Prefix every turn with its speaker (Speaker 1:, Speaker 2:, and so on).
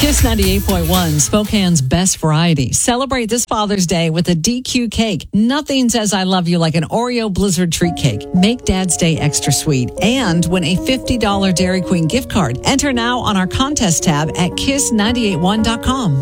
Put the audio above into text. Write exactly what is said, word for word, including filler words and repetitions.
Speaker 1: Kiss ninety-eight point one, Spokane's best variety. Celebrate this Father's Day with a D Q cake. Nothing says I love you like an Oreo Blizzard treat cake. Make Dad's Day extra sweet and win a fifty dollars Dairy Queen gift card. Enter now on our contest tab at kiss nine eight one dot com.